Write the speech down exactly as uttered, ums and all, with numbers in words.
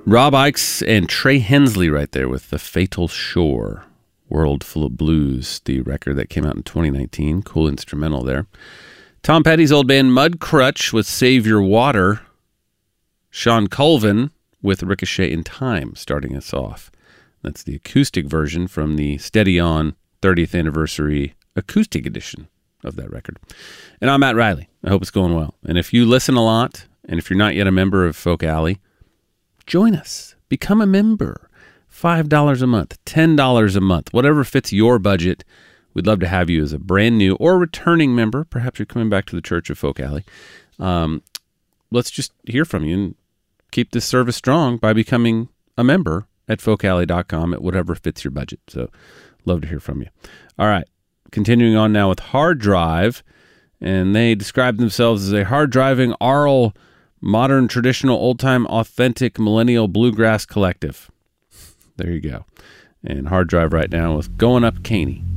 Rob Ickes and Trey Hensley right there with The Fatal Shore. World Full of Blues, the record that came out in twenty nineteen. Cool instrumental there. Tom Petty's old band Mudcrutch with Save Your Water. Sean Colvin with Ricochet in Time starting us off. That's the acoustic version from the Steady On thirtieth Anniversary Acoustic Edition of that record. And I'm Matt Riley. I hope it's going well. And if you listen a lot, and if you're not yet a member of Folk Alley, join us. Become a member. five dollars a month, ten dollars a month, whatever fits your budget. We'd love to have you as a brand new or returning member. Perhaps you're coming back to the Church of Folk Alley. Um, let's just hear from you and keep this service strong by becoming a member at folk alley dot com at whatever fits your budget. So love to hear from you. All right, continuing on now with Hard Drive. And they describe themselves as a hard-driving, aural, modern, traditional, old-time, authentic, millennial bluegrass collective. There you go. And Hard Drive right now with Going Up Caney.